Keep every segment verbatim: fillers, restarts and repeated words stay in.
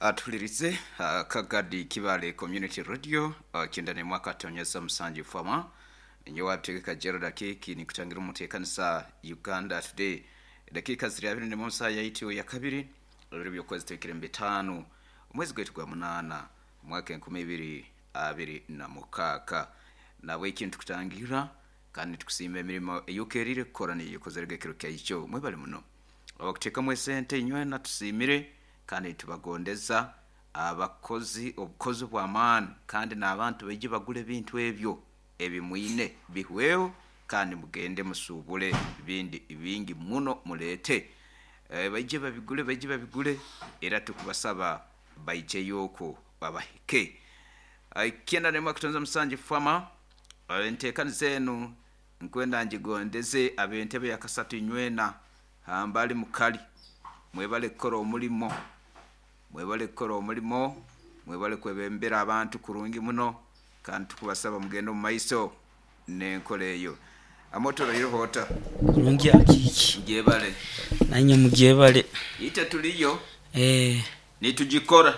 atulirize uh, Kagadi Kibale Community Radio uh, kindane mwaka tonyesa msanji fama nyo wategeka jero dakiki ni kutangira umutekanisa Uganda Today dakika ziri abiri ne musa yaitiwe ya kabiri bibiri byokwezi tekere mbetanu umwezi gwetu gwa munana mwaka nkumi ibiri abiri na mukaka nawe ikintu kutangira kandi tukusime emirimo eyukerire korani yokozeregekero kyayicho mwebali muno abakuteka mwesente inywe na tusimire kandi tubagondeza abakozi obukozi bw'amaani kandi n'abantu beje bagule ebintu ebyo ebimwine bihweho kandi mugende musubule bindi ibingi muno mulete e, beje babigule beje babigule era tukubasaba baije yoko babahike aikenda ne makutonza msanje fama entekani zenu nkwenda njigondeze abentebe yakasatu nywena hambali mukali mwebale koro omulimo mwebale koro omulimo mwebale kwebembera abantu kurungi muno kandi tukubasaba mugendo mu maiso nenkoleyo amotoro yohota kurungi akiki ngebale nanye mugebale ite tuliyo eh nitujikora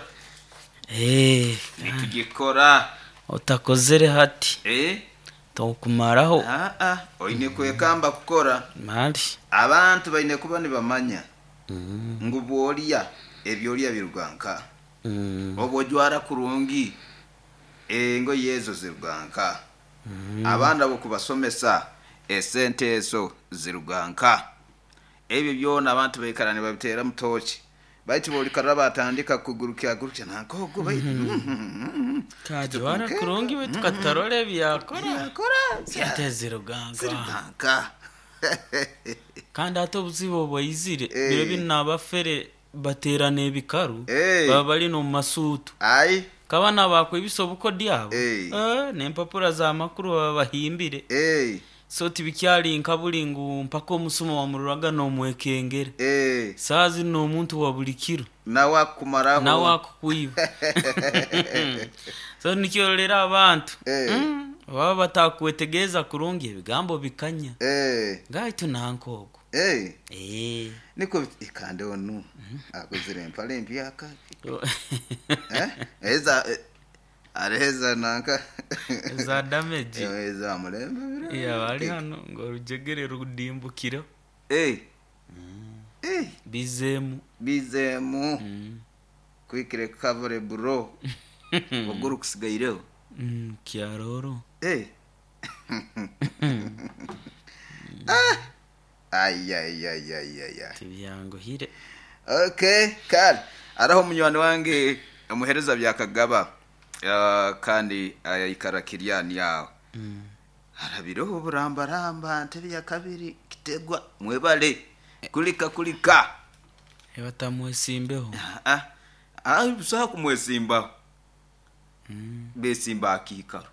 eh nitujikora otakozere hati eh tokumaraho ah ah oine kwekamba kukora mali abantu baine kuba ni bamanya mm. ngubolia ebyolia biruganka mm. obojwara kurungi engo yezo ziruganka mm. abanda bo kubasomesa esente eso ziruganka ebyo byona abantu bekarane babitera mutochi baiti boli karaba atandika kugurukya gurukya nakogo baiti kajwara kurungi we tukatarole byakora kora sente ziruganka ziruganka kandi atobuzibo boyizire biro binabafere baterane bikaru hey. babali no masutu ai kabana bakwe bisobuko dyabo hey. eh nempapura za makuru babahimbire eh so tibikyali nkabulingu mpaka omusumo wa mururaga no mwekengere eh sazi no omuntu wa bulikiro nawa kumaraho nawa kukwiba so nikyolera abantu eh mm, baba batakwetegeza kurungi ebigambo bikanya eh ngaitu nankogo eh eh niko ikande onu akuzire empale mbyaka eh eza areza nanka za damage eza mulembe ya bali hano ngo rujegere rudimbukiro eh mm. eh bizemu bizemu mm. kwikire cover bro oguru kusigaireho mm kiaroro eh ah ay ay ay ay ay tibyango hire okay kal araho munywani wange amuhereza byakagaba uh, kandi ayikara kiryani yawo mm. arabiroho burambaramba ntebe ya kabiri kitegwa mwebale kulika kulika ebatamwesimbeho ah ah busa kumwesimba mm. besimba akikaro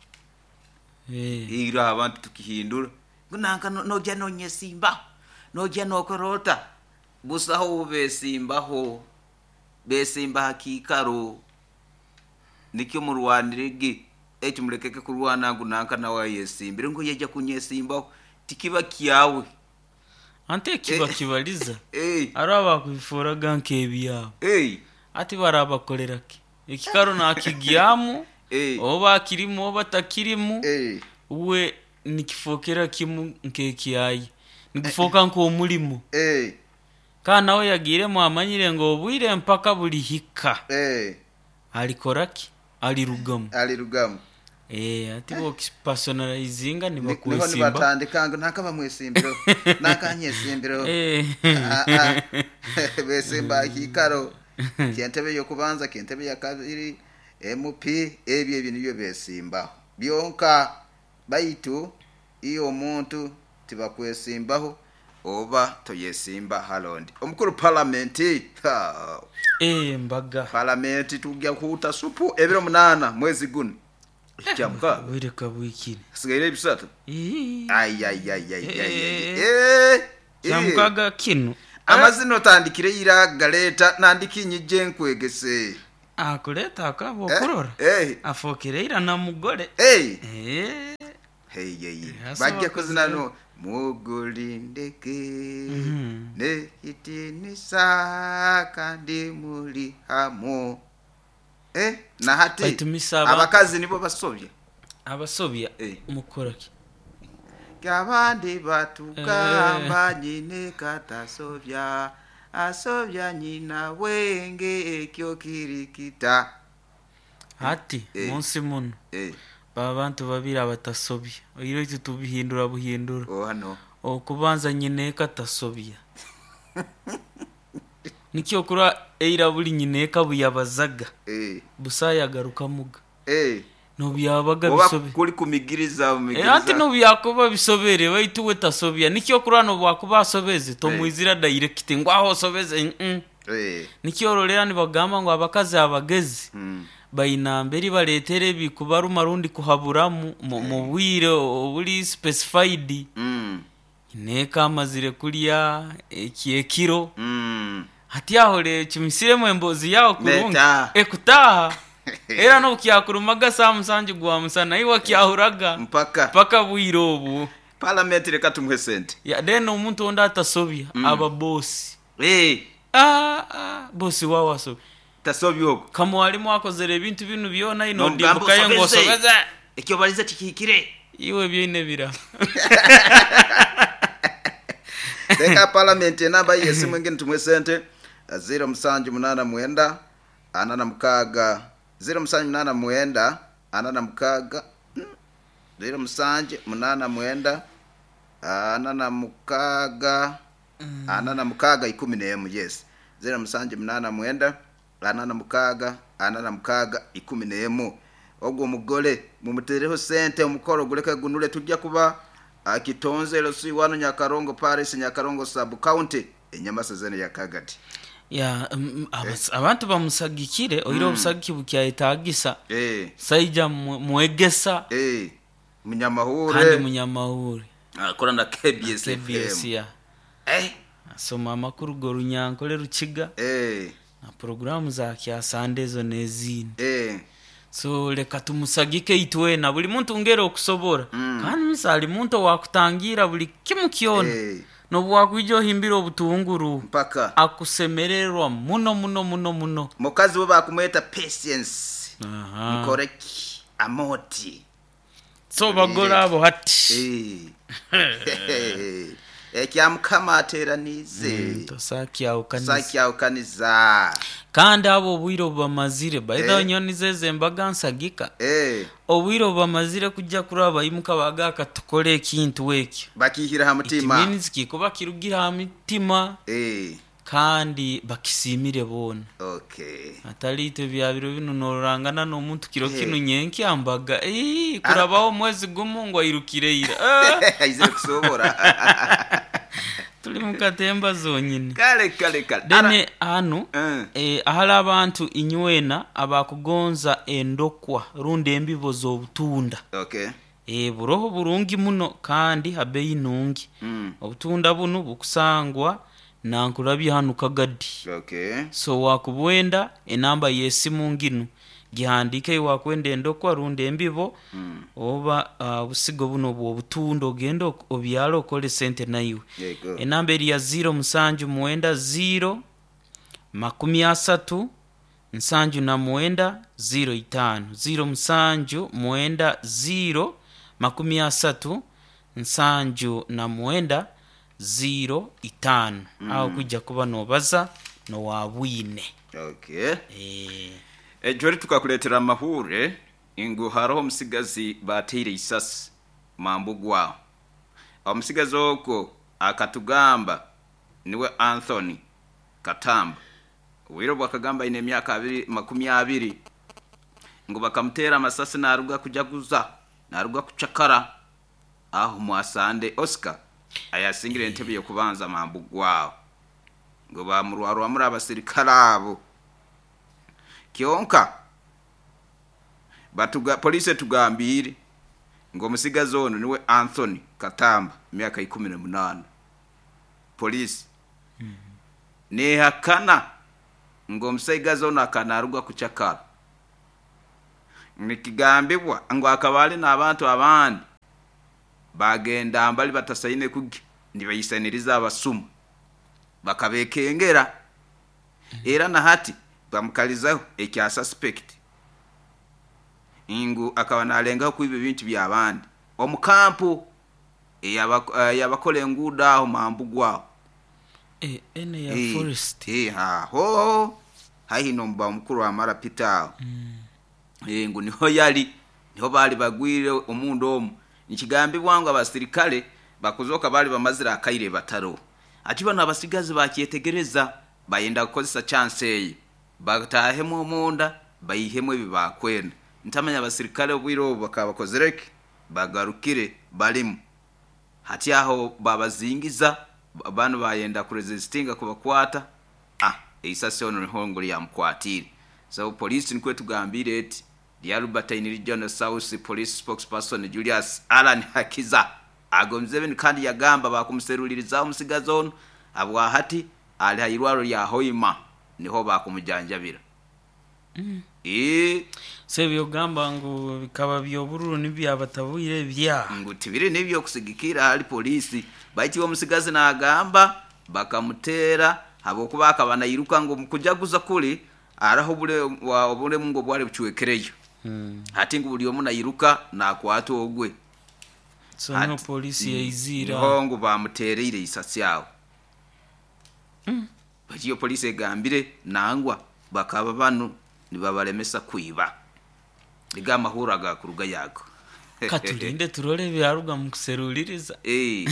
eh ira abantu tukihindura gunanka noja no nyesimba noja no korota busaho besimbaho besimba akikaro nikyo mu Rwandirigi eti murekeke kurwana gunanka nawe yesimbire ngo yeja kunyesimbaho tikiba kiyawe ante kiba kibaliza eh araba kubifora ganke byabo eh ati barabakoleraki ikikaro nakigyamu eh oba kirimo batakirimo eh we nikifokera kimu nkekiyayi nigufoka nko omulimo eh kana we yagire mu amanyire ngo obwire mpaka buli hika eh alikoraki alirugamu alirugamu eh ati bo personalizinga ni niho bakwesimba nibatandikanga nakaba mwesimbiro nakanyesimbiro eh besimba hikaro kentebe yo kubanza kentebe ya kabiri M P ebyo ebyo nibyo besimba byonka baitu iyo muntu tibakwesimbaho oba toyesimba halondi omukuru parliament eh mbaga parliament tujya kuta supu ebiro munana mwezi guno cyamka wire kabwikini sigaire bisatu eh ay ay ay ay ay eh cyamkaga kinu amazino tandikire ira galeta nandikinyije nkwegese akuleta akabo kurora eh afokere ira na mugore eh eh hey hey Yes, bajja so kuzina kuzina- no mugulindeke Mhm. ne itinisa kandi muri hamo eh na hati Baitumisa abantu. abakazi nibo basobye abasobya Eh. mukoraki kabandi batugamba nyine katasobya asobya nyina wenge ekyo kirikita hati Eh. munsi muno eh baba bantu babiri abatasobya oiro itu tubihindura buhindura oh hano okubanza nyine katasobya nikyo kura eira buli nyine kabuyabazaga eh busayagaruka muga eh no byabaga oba bisobe kuli kumigiriza Eh, umigiriza anti no byakuba bisobere baitu wetasobya nikyo kura no bwakuba asobeze to Eh. muizira direct ngo aho sobeze mm -mm. eh nikyo rolera ni bagamba ngo abakazi abagezi mm. bayinamberi baletere bikubaruma rundi kuhabura mu mu- mu bwire obuli specified mm neka amazire kulya ekiekiro mm hati aho le kimisire mu embozi yaho kurungi Meta. ekutaha era no kyakurumaga samusanje gwa musana iwa kyahuraga mpaka paka bwire obu parliament reka tumuhe sente ya den omuntu onda atasobya aba boss eh ah ah boss wawe asobya tasobyo kama walimu akozere ebintu binu byona ino N'omugamba ndimbuka ye ngo osobeze. sobeze ekyo baliza tikikire iwe byine bira reka parliament namba yesi mwingine tumuhe sente zero musanju munana mwenda anana mukaga zero musanju munana mwenda anana mukaga mm, zero musanju munana mwenda anana mukaga anana mukaga ikumi n'emu yes zero musanju munana mwenda anana mukaga anana mukaga ikumi n'emu ogwo mugole mumutereho sente omukoro guleka gunule tujja kuba akitonze losi wano Nyakarongo Paris Nyakarongo sub county enyamasa zene ya Kagati ya mm, abas- abantu bamusagikire oiro obusagiki bukyayetagisa eh saija mu- mwegesa eh kandi munyamahure munyamahuri akora na K B S K B S F M ya eh asoma amakuru go runyankole rukiga eh na programu za kyasandezo nezindi eh so leka tumusagike itwe na buli muntu ngero okusobora Mm. kandi misali muntu wakutangira buli kimu kiona eh no bwakwijo himbira obutunguru mpaka akusemererwa muno muno muno muno mukazi we bakumweta patience aha koreki amoti so bagora abo hati eh ekyamukama ateranize tosakya ukanisa sakya ukaniza kandi abo obwiro bamazire baida Eh. nyoni zeze mbaga nsagika eh obwiro bamazire kujja kuraba imuka bagaka tukole ekintu wekyo bakihira ha mutima means kikuba kirugira ha mitima eh kandi bakisimire bona okay atali ite byabiro bino norangana n'omuntu kiro Eh. kinu nyenki ambaga eh kurabaho mwezi gumu ngo irukireira Ah, ize kusobora tuli mukatemba zonyine kale kale kale dene hano eh eh, ahali abantu inywena abakugonza endokwa rundi embibo z'obutunda okay eh, buroho burungi muno kandi habeyi nungi mm obutunda buno bukusangwa nankulabye hano kagadi okay so wakubwenda enamba yesimu ngino gihandike wakwenda endokwa rundi embibo mm oba uh, busigo buno bwobutunda ogenda ok- obyalo okole sente naiwe yego enamba eri ya zero musanju mwenda zero makumi asatu nsanju na mwenda zero itano zero musanju mwenda zero makumi asatu nsanju na mwenda zero itano mm. aho kujja kuba nobaza nowabwine okay eh, ejori tukakuletera amahure ingu haraho musigazi batire isasi mambugwa omusigazi oko akatugamba niwe Anthony Katamba wiro bwakagamba ine myaka abiri makumi abiri ngo bakamutera amasasi naruga kujaguza naruga kucakara aho mwasande Oscar ayasingire entebe yo kubanza mambugwa ngo bamurwarwa muri abasirikare abo kionka batuga police tugambire ngo musigazi ono niwe Anthony Katamba myaka ikumi n'umunani police mm -hmm. nehakana ngo musigazi ono akanaruga kucakara nikigambibwa ngo akabali n'abantu abandi bagenda mbali batasayine kugi ndibayisaniriza abasuma bakabekengera era na hati bamukalizaho ekya suspect ingu akawana alengaho kuibe bintu byabandi omukampo eyabakole nguda aho mambugwa eh ene ya e, forest eh ha ho hayi nomba mukuru wa mara pitao mm. eh ngo niho yali niho bali bagwire omundu omu nikigambi bwangu abasirikale bakuzoka bali bamazira akaire bataro ati bana abasigazi bakyetegereza bayenda gukozesa chance eyi batahemo munda bayihemo bibakwenda ntamanya abasirikale obwiro bakabakozereke bagarukire balimu hati aho babazingiza abantu bayenda kuresistinga kubakwata ah eisase ono niho ya mkwatire so police nikwe tugambire eti Albert Regional South Police spokesperson Julius Alan Hakiza agomzebe kandi yagamba bakumuseruliriza umusigazo abwa hati ali hayirwaro ya Hoima niho bakumujyanjabira mm. eh sebyo gamba ngo bikaba byobururu nibyabatabuyire bya ngo tibire nibyo kusigikira ali police baiti wo musigazi na agamba bakamutera habo kubaka banayiruka ngo kujaguza kuli araho bule wa bule mungo bwale buchwekereyo mm. hati ngo buli omuna yiruka na kwato ogwe so no police yizira ngo ngo bamuterere isasi yawo mm. bajiyo police egambire nangwa bakaba banu nibabalemesa kwiba liga mahuraga kuruga yako katulinde turole byaruga mu kuseruliriza eh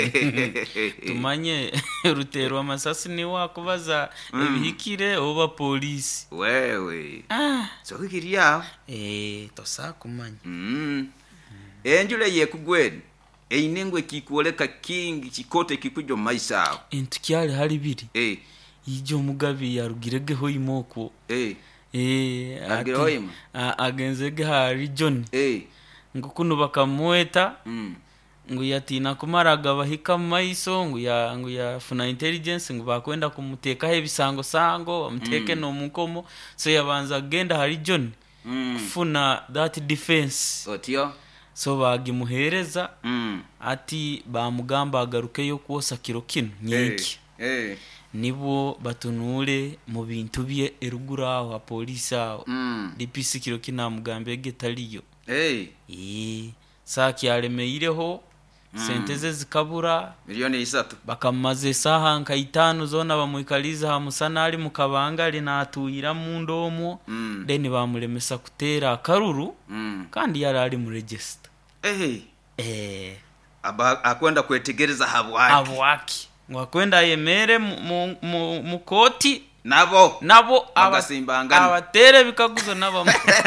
tumanye rutero amasasi ni wakubaza mm. ebihikire oba police wewe ah so kiriya eh tosakumanya mm enjule yekugweni einengwe kikoleka king kikote kikujo maisha entukyale hali biri eh ijo mugabi yarugiregeho imoko eh eh agiroyima agenzege ha region eh ngukuno bakamweta mm ngo yatina kumaraga bahika maiso ngo ya ngo ya funa intelligence ngo bakwenda kumuteka he bisango sango amuteke mm. no mukomo so yabanza genda ha region mm. funa that defense otio so bagimuhereza mm. ati bamugamba agaruke yo kuosa kiro kino nyinki eh eh nibo batunule mu bintu bye eruguraho a police aho mm. dipisi kiro kina mugambe getaliyo eh eh saki alemeireho mm. senteze zikabura milioni isatu bakamaze saha nka itanu zona bamwikaliza hamusana ali mukabanga linatuyira mundomo mm. deni bamulemesa kutera karuru mm. kandi yari ari mu register eh eh aba akwenda kwetegereza habwaki habwaki ngwakwenda yemere mu koti nabo nabo abasimbangana abatere bikaguzo nabo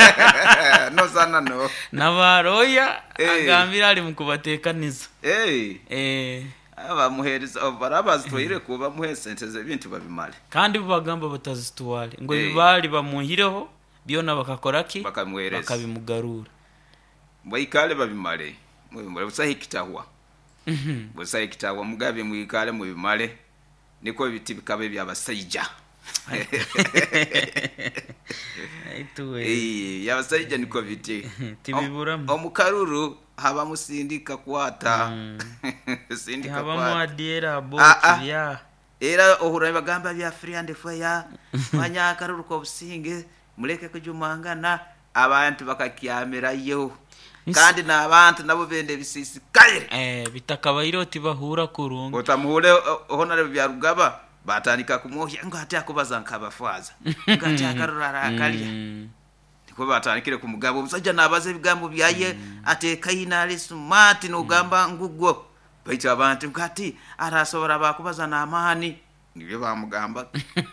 no sana no nabaroya hey. agambira ali mukubatekaniza eh eh aba muhereza barabazi toyire kuba muhesenteze ibintu babimale kandi bagamba batazitwale ngo hey. bibali bamuhireho byona bakakoraki bakamuhereza bakabimugarura bayikale babimale mwe busahikitahwa mhm busahikitahwa mugabe mwikale mu bimale niko biti bikabe byabasayija aituwe eh yabasayija niko biti tibibura omukaruru haba musindika kwata mm. sindika haba kwata mwadera bo bya era ohura bagamba bya free and fair manya karuru ko businge muleke kujumangana abantu bakakyamerayo kandi nabantu nabo bende bisisi kaire eh bitakabayiroti bahura kurunga otamuhule honare bya rugaba batanika kumuhya ngo hati akubaza nkabafaza ngati akarura akaliya niko batanikire ku mugabo umusajja nabaze bigambo byaye ateka inali smart no gamba ngugwo baita abantu ngati arasobora bakubaza na amani nibyo bamugamba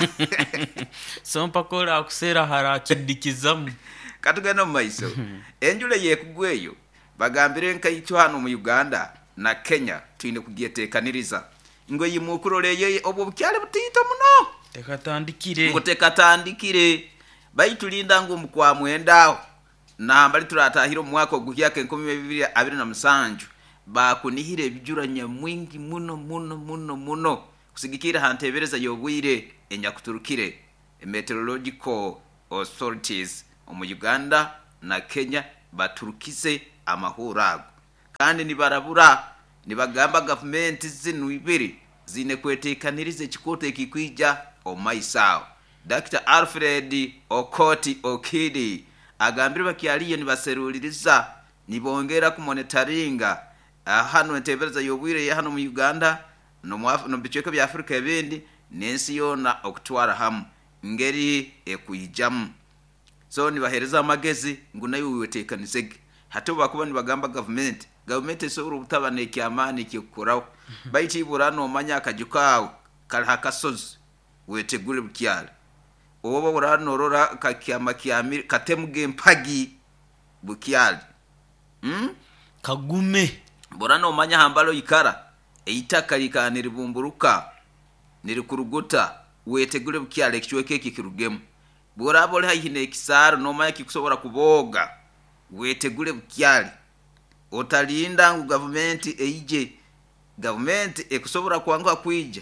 sompa kola akusera harakidikizamu katugana maiso enjule yekugweyo bagambire nkayityo hano mu Uganda na Kenya twine kugietekaniriza ngo yimukuroreye obwo bukyale butito muno tekatandikire ngo tekatandikire bayitulinda ngo mukwa mwendaho nambali turatahiro mu mwaka guhyake nkumi bibiri abiri na musanju bakunihire bijuranya mwingi muno muno muno muno kusigikira hantebereza yobwire enyakuturukire meteorological authorities mu Uganda na Kenya baturukize amahurago kandi nibarabura nibagamba gavumenti zinu ibiri zine kwetekaniriza ekikoto ekikwija omaisao. Doctor Alfred Okoti Okidi agambire bakyaliyo nibaseruliriza nibongera ku monitoringa hano entebereza y'obwire ya hano mu Uganda no mu bicheko bya Afrika ebindi nensi yona okutwara hamu ngeri ekuyijamu. So nibahereza amagezi ngunayo wetekanize hato bakuba nibagamba government government esoro ubutabane kyamani kyekuraho baiti burano omanya akajukawo kali hakasozi wetegule bukyala obo burano rora kakyama kyamiri katemuge mpagi bukyala mm kagume burano omanya hambalo ikara eitaka likanira bumburuka niri kuruguta wetegule bukyala ekichweke kikirugemu burabole hayine kisaro nomanya kikusobora kuboga wetegule bukyali otalinda ngu government eije government ekusobora kwanga kwija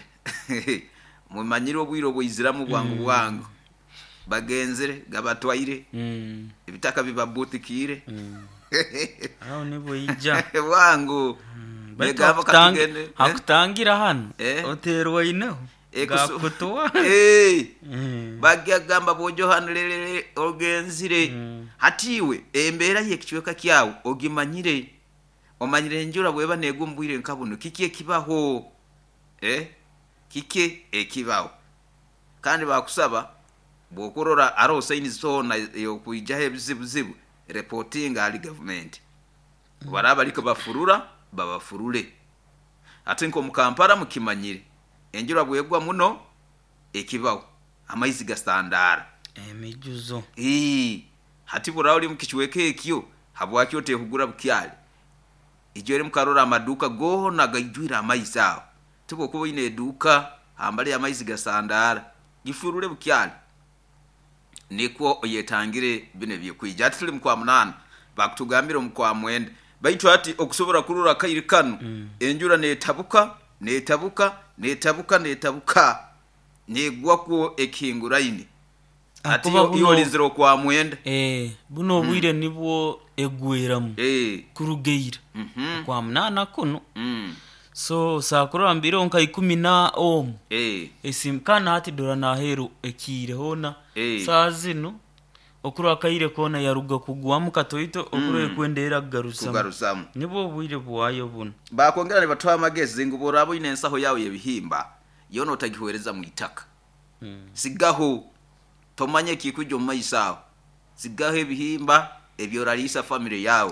mumanyiro bwiro bwiziramu bwangu mm. bwangu bagenzere gabatwaire mm. ibitaka bibabutikire mm. aho nibo ija wangu mm. begava katugende hakutangira hano eh? Oterwa ineho gakutoa eh mm. bagya gamba bojo hanlele ogenzire mm. hatiwe embera yekichweka kyawo ogimanyire omanyire njura bweba negumbwire nkabuno kiki ekibaho eh kiki ekibaho kandi bakusaba bokorora aro sayini zona yo kuija hebizibu zibu reporting ali government mm. baraba liko bafurura babafurule atinko mukampara mukimanyire enjura bwegwa muno ekibaho amaizi ga standard emijuzo eh hati burauli mukichweke ekyo habwakyo tehugura bukyali ijore mukarora amaduka goho nagajwira amaizi aho tuko kuba ine duka ambali amaizi ga standard gifurule bukyali niko oyetangire bine byekwija tuli mukwa munana bakutugambira mukwa mwende baitu ati okusobora kurura kayiri kanu mm. enjura netabuka netabuka netabuka netabuka negwa ko ekingura ine ati yo lizero kwa mwende eh buno bwire mm. nibwo egweramu eh kurugeira mm -hmm. kwa munana kuno mm. so sakura mbiro nka ikumi na om eh esimkana hati dora na hero ekire hona hey. Sazino okuru akayire kona yaruga kugwa mukatoito okuru mm. ekwendera garusamu garusamu nibo bwire bwayo buno bakongera ne batwa amagezi ngo rabo inensaho yawe yebihimba yono otagihwereza mu itaka mm. sigaho tomanye kikujo mayisaho sigaho ebihimba ebyo ralisa family yawo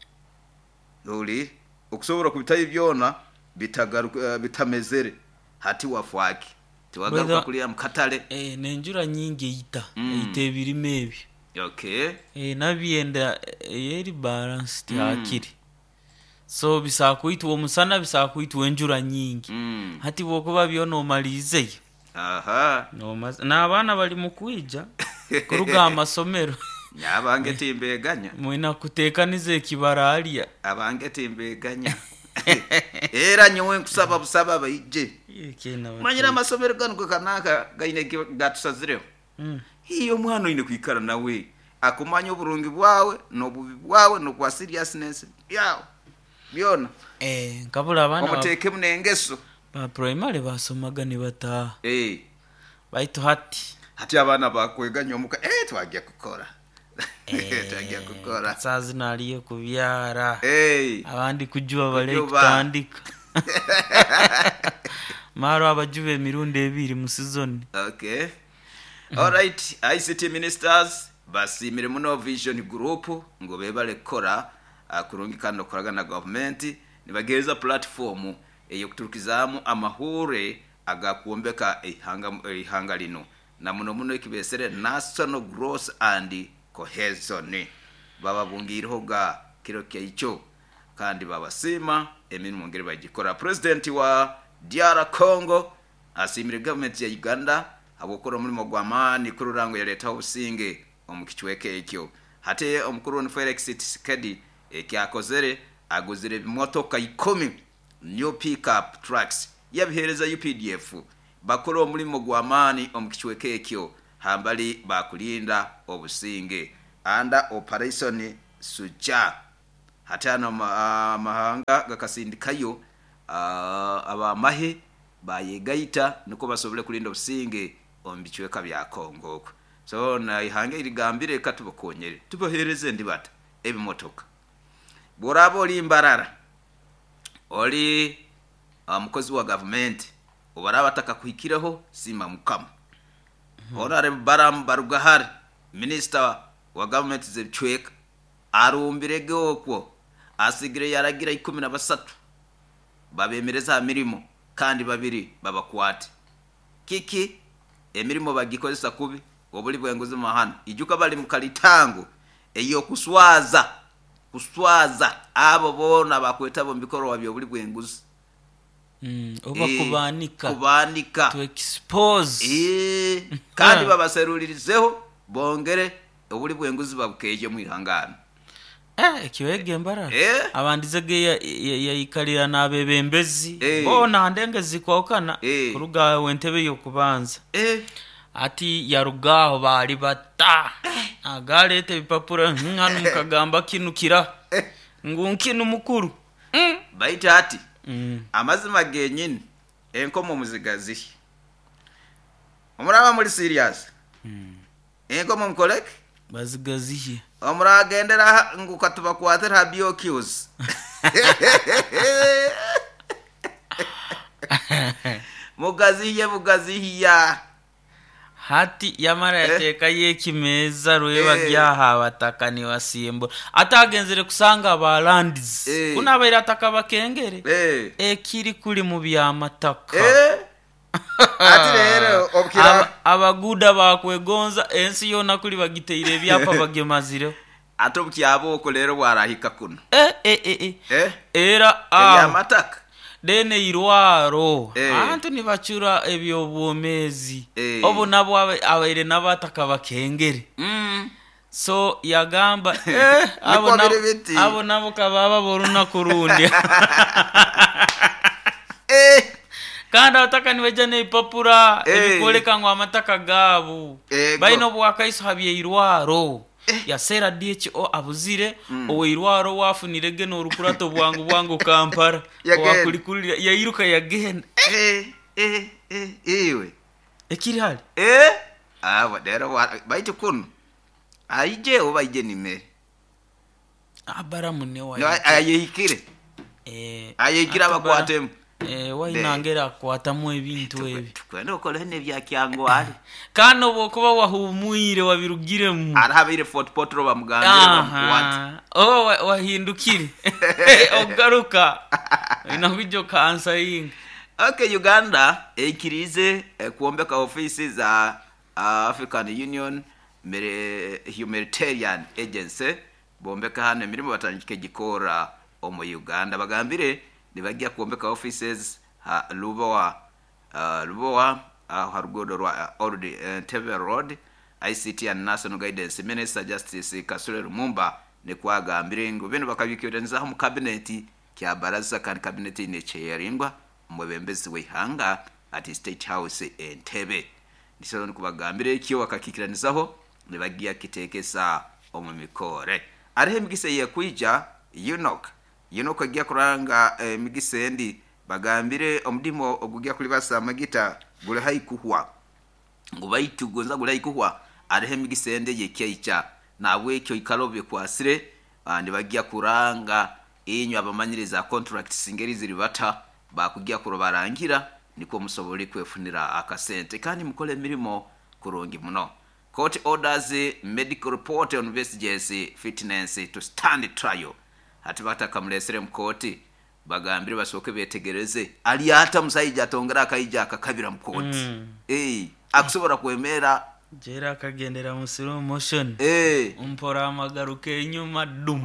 loli okusobora kubitayi byona bitagaruka uh, bitamezere hati wafwaki tiwagaruka kulia mkatale eh nenjura nyingi ita mm. ite birimebi okay eh nabienda yeri balance mm. yakiri so bisakuitwa omusana bisakuitwa enjura nyingi mm. hati bokuba byo normalize aha no nabana bali mukwija kuruga amasomero nyabange timbeganya mwina kutekanize kibaraliya abange timbeganya era nyowe kusaba busaba bayije manyira amasomero ganuko kanaka gaine gatusazireo mm. hiyo mwana ine kwikara nawe akumanya oburungi bwawe no bubi bwawe no kwa seriousness yawo byona eh kabula abana omuteke munengeso ba primary basomaga ni bata eh baitu hati hati abana bakweganya omuka eh twagiye gukora eh twagiye gukora sazi naliye kubyara eh abandi kujua bale kutandika maro abajube mirundi ebiri mu season okay all right I C T ministers basimire muno vision group ngo bebale kora kurungi kando koraga na government nibagereza platform eyo kuturukizamu amahure agakuombeka ihanga ihanga lino na muno muno ikibesere national growth and cohesion baba bungiriho ga kiro kyicho kandi babasima emini mungere bagikora. President wa D R Congo asimire government ya Uganda abokora muri mogwamani kururango ya leta ubusinge omukichweke ekyo hate omukuru wa Felix Tshisekedi ekyakozere aguzire bimotoka ikumi new pickup trucks yabihereza U P D F bakoro muri mogwamani omukichweke ekyo hambali bakulinda obusinge under operation Sucha hatano ma, mahanga gakasindikayo uh, abamahe bayegayita nuko basobole kulinda obusinge ombichweka bya Kongo. So na ihange irigambire katubakonyere tubahereze ndibata ebimotoka borabo oli imbarara oli umukozi um, wa government obaraba takakuhikireho sima mukama mm-hmm. Orare baram barugahari minister wa government zebchweka arumbirege okwo asigire yaragira ikumi na basatu babemereza mirimo kandi babiri babakwate kiki emirimo bagikozesa kubi obuli bwenguzi mahana ijuka bali mukalitango eyo kuswaza kuswaza abo bona bakwetabo mbikoro wabyo buli bwenguzi mm oba e, kubanika kubanika to expose eh kandi babaserulirizeho bongere obuli bwenguzi babukeje mu ihangana eh kiwege mbara eh? Abandizege ya, ya, ya ikalira nabebembezi eh. Bona ndengezi kwokana eh. Kuruga wentebe yo kubanza eh ati yarugaho bari bata eh. Agarete bipapura nkanu mukagamba kinukira eh. Ngunkinu mukuru mm. Baita ati mm. Amazima genyini enkomo muzigazi omuraba muri serious mm. Enkomo mkoleke bazigaziye omuragendera ngukatuba kwatera biokius mugaziye mugaziya hati yamara yateka eh? Yekimeza rueba byaha eh. Batakani wasimbo atagenzere kusanga balandiz eh. Kuna bayira takabakengere eh. Ekiri kuri mu byamataka eh ati rero obukira abaguda bakwegonza ensi yona kuri bagiteire byapa bagemazire atobukyabo ko lero warahika kuno eh eh eh eh era amataka dene irwaro eh. Antu nibachura ebyobomezi eh. Obo nabo abaire nabataka bakengere mm. So yagamba eh abo nabo abo nabo kababa boruna kurundi eh Kanda wataka niwejane ipapura hey. Ebikoleka ngo amataka gabu hey, baino bwakaiso habye irwaro hey. Ya sera D H O abuzire mm. Owe irwaro wafunirege no rukurato bwangu bwangu Kampala wakulikulira yayiruka yagenda eh eh eh ewe ekiri hali eh ah wadera wa baito kun aije obaije nimere abara munne wa no ayehikire eh ayehikira bakwatemu eh wainangera kwatamu ebintu ebi kwenda okolene bya kyango ali kano bokuba wahumwire wabirugire mu arahabire Fort Potro bamugambira bamwati oh wahindukire ogaruka inakujo kansa yinga. Okay, Uganda ekirize eh, kuombeka ofisi za uh, African Union mere Humanitarian Agency bombeka hane mirimo batangike gikora omo Uganda bagambire nibagia kuombeka offices ha Lubowa uh, Lubowa uh, Harugodo uh, already uh, Tebe Road I C T and National Guidance Minister Justice Kasule Lumumba ne kwagambire ngo bino bakabikiraniza mu cabinet kya baraza kan cabinet ne chairingwa mwebembezi wehanga at State House Entebbe nisoro kubagambire ikyo wakakikiranizaho nibagia kitekesa omu mikore arihe migise ye kwija Unok Unok agia kuranga eh, migise ndi bagambire omudimo ogugia kuli basa magita gule haikuhwa ngubayitugonza gule haikuhwa arihe migise ndi ye kyicha nawe cyo ikarobye kwasire andi bagia kuranga inyo abamanyiriza contract singeri ziri bata bakugia kurobarangira niko musoboli kwefunira akasente kandi mukole mirimo kurongi muno. Court orders medical report on Vesge's fitness to stand trial. Hatibata kamlesere mkoti bagambire basoke betegereze ali hata musayija atongera akayija akakabira mkoti mm. eh akusobora kwemera jera akagendera mu slow motion eh umpora amagaruke inyuma dum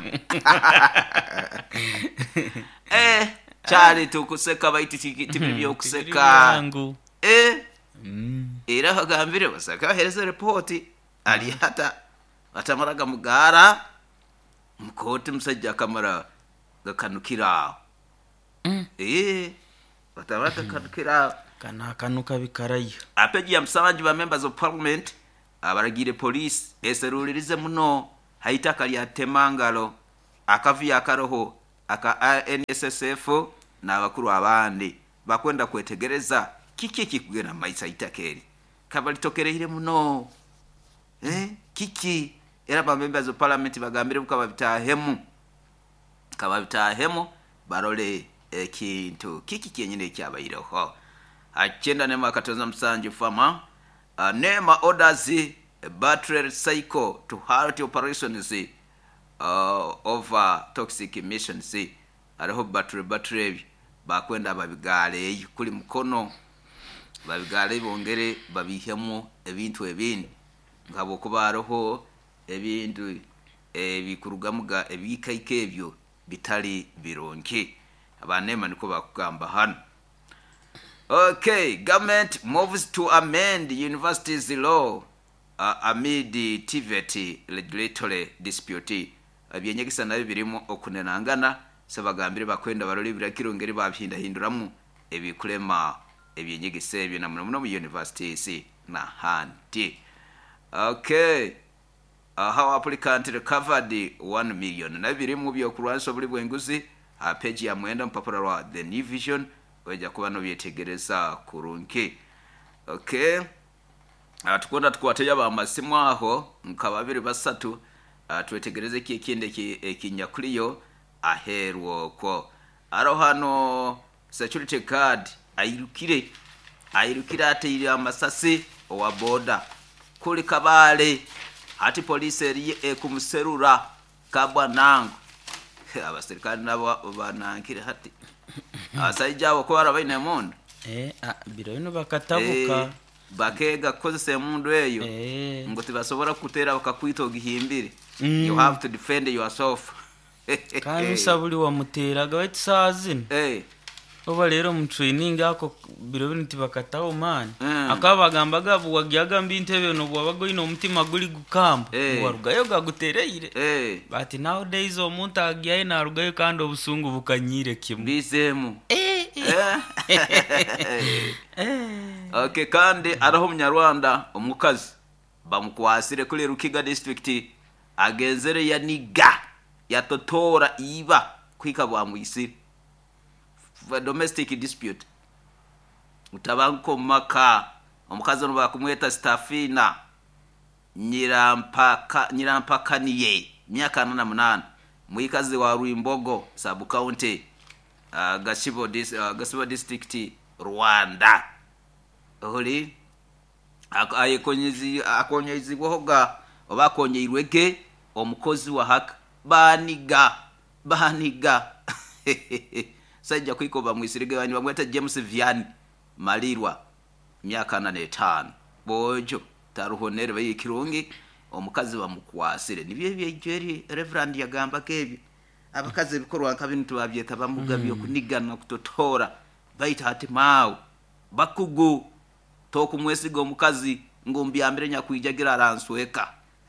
eh chali tukuseka baiti tibi byo kuseka eh mm. Era bagambire basaka hereze report ali hata batamaraga mugara mukoti musajja kamara gakanukira mm. eh batabata kanukira kana kanuka bikarayo apeji ya msamanji ba members of parliament abaragire police eserulirize muno haitaka lya temangalo akavi akaroho aka N S S F n'abakuru abandi bakwenda kwetegereza kiki kikugena maisa itakeri kabalitokere muno eh kiki era ba members of parliament bagambire bukaba bitahemu kaba bitahemu barole ekintu kiki kyenyine kyabayireho achenda ne makatoza msanje fama uh, nema orders a battery cycle to halt operations uh, over toxic emissions ariho battery battery bakwenda babigale kuli mukono babigale bongere babihemu ebintu ebindi ngabo kubaroho ebintu ebikurugamuga ebikaike ebyo bitali bironke abanema niko bakugamba hano. Okay, government moves to amend universities law uh, amid the T V E T regulatory dispute. Abyenyegisa nabi birimo okunenangana sabagambire bakwenda baroli birakirongere babhinda hinduramu ebikulema ebyenyegisa ebyo na muno mu universities na handi. Okay. Uh, how applicant recovered one million na birimo byo kurwanso buli bwenguzi a uh, page ya mwenda mpapura wa the New Vision weja kuba no byetegereza kurunke. Okay, atukonda tukwateya ba masimu aho nkababiri basatu uh, twetegereze ki kinde ki ekinyakuliyo aherwo ko aro hano security card ayirukire ayirukira ate amasasi owa boda kuli kabale ati police eri ekumuserura kabwa nango abaserikali nabo banankire hati asajja ko arabaine mondo eh biro ino bakatabuka eh, bakega kozese mundu eyo eh. ngoti basobora kutera bakakwita ogihimbire mm. You have to defend yourself kandi sabuli wa muteraga wetsazi eh oba lero mu training ako biro binti bakataho man mm. akabagamba gabu wagiyaga mbintebe no bwabago ino mutima guli gukamba eh. warugayo gagutereire eh but nowadays omuntu agiye na rugayo kandi obusungu bukanyire kimu bizemu eh, eh. Okay, kandi araho munyarwanda omukazi bamukwasire kuri Rukiga district agenzere ya niga ya totora iba kwika bwa muisi for domestic dispute utabanko maka omukazi no bakumweta Stafina nyirampaka nyirampakaniye myaka nana munana muikazi wa Ruimbogo sub county uh, Gashibo dis uh, Gashibo district Rwanda holi ayekonyezi akonyezi bohoga obakonyirweke omukozi wa haka baniga baniga sajja kwikoba mwisirige bani bamweta James Vian Malirwa myaka nane etano bojo taruhonere bayikirungi omukazi bamukwasire nibye byejeri reverend yagamba kebyo abakazi bikorwa nkabintu babyeta bamugabyo mm. kunigana kutotora baita hati mawo bakugu toku mwesiga omukazi ngombi ambere nyakwijagira aransweka.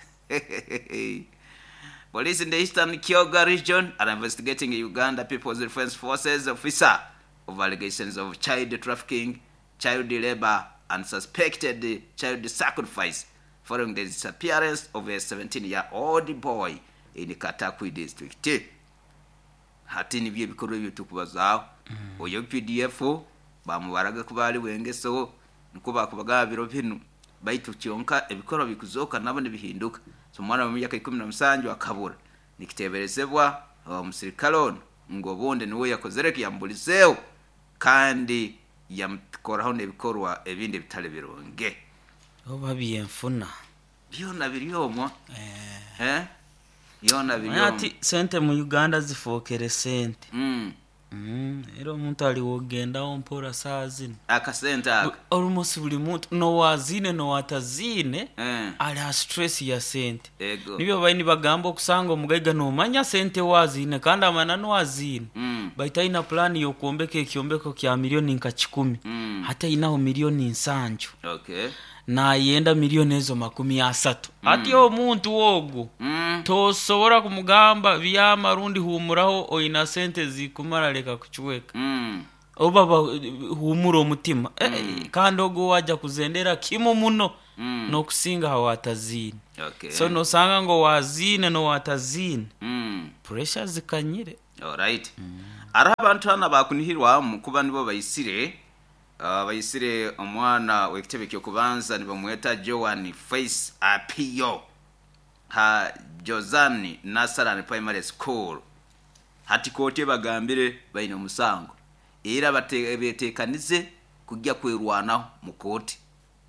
Police in the Eastern Kyoga region are investigating a Uganda People's Defense Forces officer of allegations of child trafficking, child labor, and suspected child sacrifice following the disappearance of a seventeen-year-old boy in Katakwi district. Hatini bye bikoro byo tukubazao oyo P D F bamubaraga kubali wengeso nkuba kubaga biro binu baitu kyonka ebikoro bikuzoka nabone bihinduka so mwana mu myaka ikumi na musanju akabura nikiteberezebwa omusirikalo ngo bonde niwe yakozereke yambuliseo kandi yamkoraho nebikorwa ebindi bitale bironge oba biyemfuna byona biryomo eh eh yona biryomo ati sente mu Uganda zifokere sente mm mm ero umuntu ali wogenda ompora sazine akasente aka almost buli muntu no wazine no watazine eh ali stress ya sente ego nibyo bayini bagamba okusanga omugaiga no manya sente wazine kandi amana no wazine mm baita ina plan yo kuombeka ekyombeko kya milioni nka kikumi mm. hata inaho milioni nsanju okay na yenda milioni ezo makumi asatu mm. ati omuntu wogo mm. tosobora kumugamba bya marundi humuraho oina sente zikumara leka kuchweka mm. obaba humuro mutima mm. eh, kandi ogo waja kuzendera kimo muno mm. no kusinga hawatazini okay so no sanga ngo wazine no watazini mm. pressure zikanyire. Alright. Mm. Ara abantu hana bakunihirwa mu kuba nibo bayisire uh, bayisire omwana wekitebe kyo kubanza nibo mweta Joan Face Apio ha Jozani Nasaran Primary School hati kote bagambire bayina musango era bateekanize kujja kwerwana mu kote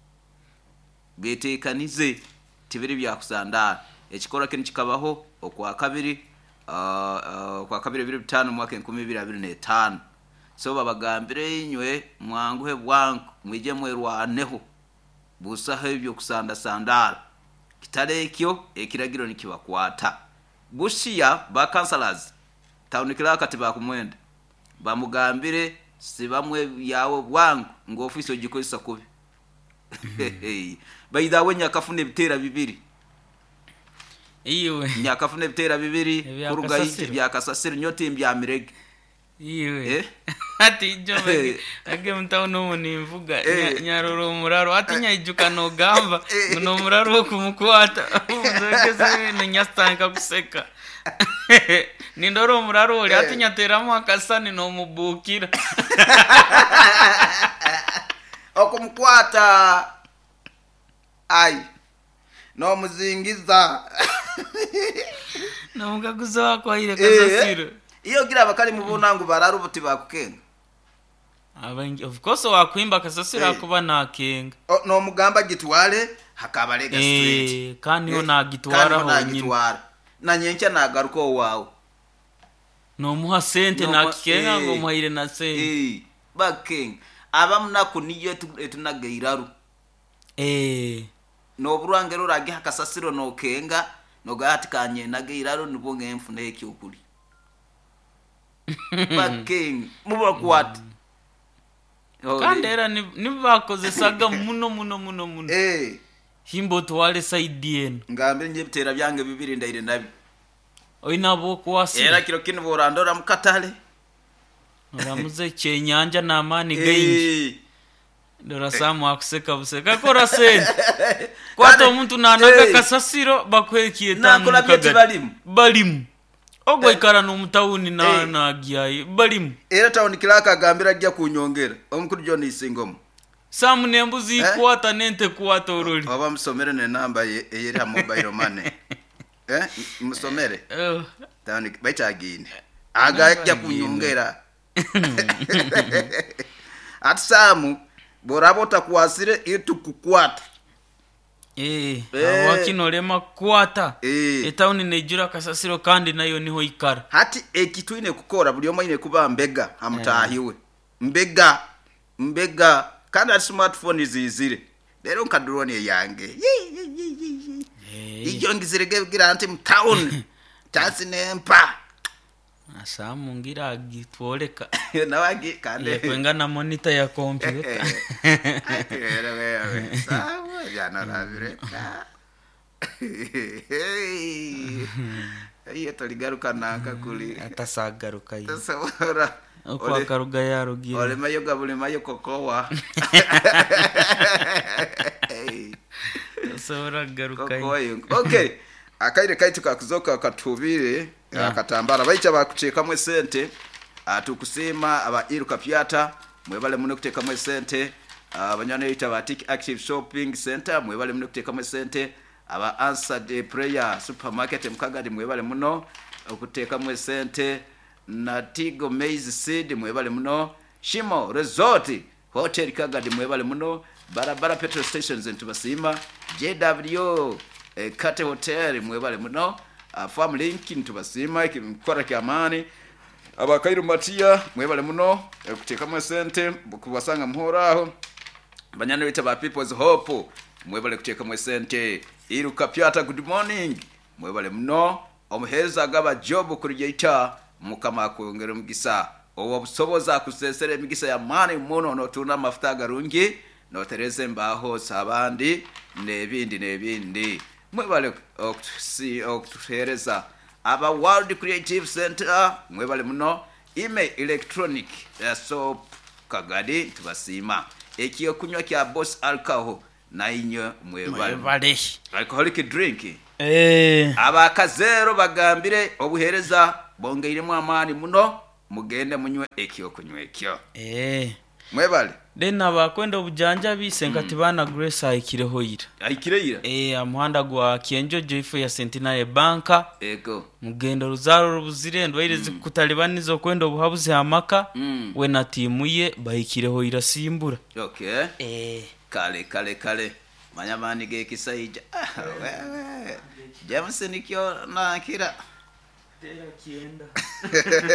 beteekanize tibiri bya kusanda ekikora kene kikabaho okwa kabiri uh, uh, kwa kabiri bibiri bitano mwaka enkumi bibiri abiri n'etaano so babagambire inywe mwanguhe bwangu mwije mwerwaneho busaho ibyo kusanda sandara kitale ekyo ekiragiro nikibakwata bushiya ba councillors tawunikira kati bakumwenda bamugambire sibamwe yawo bwangu ngo office ogikozesa kubi bayidawe nyakafune bitera bibiri iwe nyakafune bitera bibiri kuruga yiti byakasasira nyote mbya mirege iwe eh ati jobe age mtauno nimvuga nyaroro muraro ati nyayijuka no gamba no muraro kumukwata uzogeze no nyastanka kuseka ni ndoro muraro uri ati nyateramo akasani no mubukira okumukwata ai no muzingiza no mukaguza kwa ile kasasiro iyo gira bakali mubunangu bararu buti bakukenga abangi of course wakwimba kasasiro akuba nakenga no mugamba gitwale hakabalega street eh kandi ho nagitwara ho nyine na nyencha nagaruko wawo no muha sente nakenga ngo muhire na sente eh bakenga abamuna kuniyo etunagairaru eh no burwangero rage hakasasiro no kenga no gati kanye nagairaru nibonge mfune ekyo baking muba kwat kandera nibakoze saga muno muno muno muno eh himbo twale side yen ngambe nje bitera byange bibiri ndaire nabi oina boko wasi era kiro kinu borandora mukatale oramuze chenyanja na amani gaingi ndora samu akuseka buseka kora sente kwato omuntu nanaga kasasiro bakwekiye tanu nakola byete balimu balimu ogwe ikara no mutawuni na na giyayi balimu era tawuni kilaka gambira ajja kunyongera omukuru John Isingomo samu nembuzi kwata nente kwata oroli baba musomere ne namba eyeri ha mobile money eh musomere eh tawuni baitagine aga ajja kunyongera at samu borabota kuasire itu kukwata eh awakinolema kwata etawuni nejura kasasiro kandi nayo niho ikara hati ekitwine kukora buli omwe ine kuba mbega amutahiwe mbega mbega kandi smartphone izizire lero nkadurone yange iyo ngizirege gira anti mtown tasi nempa asamu ngira agitwoleka nawagi kande yekwengana monitor ya computer era wewe sawa jana ravire iyo toligaruka nanka kuli atasagaruka iyo tasawara okwa karuga yarugira ole mayo gabule mayo kokowa tasawara garuka okay akaire kaitu kakuzoka akatubire akatambara baicha bakucheka mwe sente atukusema aba iruka pyata mwebale muno kuteka mwe sente abanyana yita ba Tick Active Shopping Center mwebale muno kuteka mwe sente aba Answered Prayer Supermarket mkagadi mwebale muno kuteka mwe sente na Tigo Maize Seed mwebale muno Shimo Resort Hotel Kagadi mwebale muno barabara petrol stations ntubasima J W eh, Kate Hotel mwebale muno uh, Farm Link ntubasima ikimkora kyamani abakairu matia mwebale muno eh, kuteka mwe sente kubasanga mhoraho banyana bita ba People's Hope mwebale kuteka mwe sente iruka pyata good morning mwebale muno omuheza gaba job kurijeita mukama kwongera mugisa owo busoboza kusesera emigisa ya mani muno no tuna mafuta garungi no tereze mbaho sabandi nebindi nebindi mwebale okusi okuhereza aba World Creative Center mwebale muno email electronic ya soap kagadi tubasima ekiyo kunywa kya Boss Alcohol na inyo mwebale mwebale alcoholic drink eh abakazero bagambire obuhereza bongeiremu amaani muno mugende munywe ekyo kunywa ekyo eh mwebale then abakwenda obujanja bisenkati mm. bana Grace aikireho ira aikireira eh amuhanda gwa Kienjo Joyful ya Centenary Banka ego mugendo ruzaro rubuzire ndwaire mm. zikutalibanizo kwenda obuhabuzi amaka mm. we na timu ye bayikireho ira simbura okay eh kale kale kale manyamani ge kisaija ah, wewe James nikyo nakira tera kienda